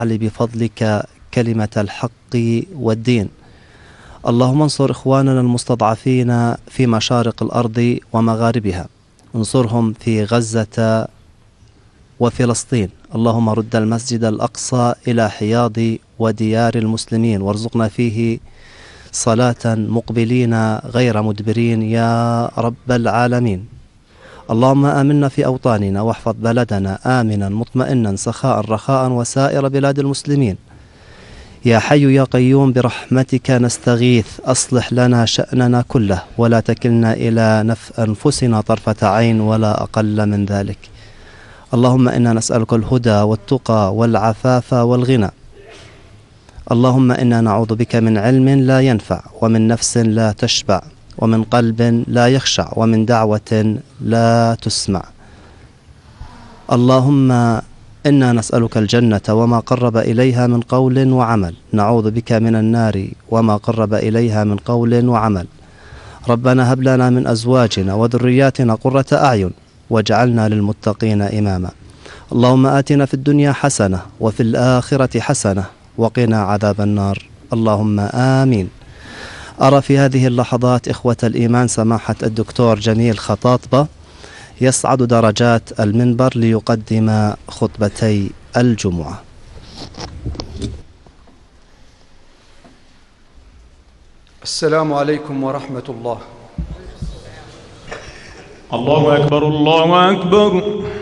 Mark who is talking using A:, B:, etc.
A: بفضلك كلمة الحق والدين. اللهم انصر إخواننا المستضعفين في مشارق الأرض ومغاربها، انصرهم في غزة وفلسطين. اللهم رد المسجد الأقصى إلى حياض وديار المسلمين، وارزقنا فيه صلاة مقبلين غير مدبرين يا رب العالمين. اللهم آمنا في أوطاننا، واحفظ بلدنا آمنا مطمئنا سخاء رخاء وسائر بلاد المسلمين. يا حي يا قيوم برحمتك نستغيث، أصلح لنا شأننا كله، ولا تكلنا إلى أنفسنا طرفة عين ولا أقل من ذلك. اللهم إنا نسألك الهدى والتقى والعفاف والغنى. اللهم إنا نعوذ بك من علم لا ينفع، ومن نفس لا تشبع، ومن قلب لا يخشع، ومن دعوة لا تسمع. اللهم إنا نسألك الجنة وما قرب إليها من قول وعمل، نعوذ بك من النار وما قرب إليها من قول وعمل. ربنا هب لنا من أزواجنا وذرياتنا قرة أعين واجعلنا للمتقين إماما. اللهم آتنا في الدنيا حسنة وفي الآخرة حسنة وقنا عذاب النار، اللهم آمين. أرى في هذه اللحظات إخوة الإيمان سماحة الدكتور جميل خطاطبة يصعد درجات المنبر ليقدم خطبتي الجمعة.
B: السلام عليكم ورحمة الله.
C: الله أكبر الله أكبر.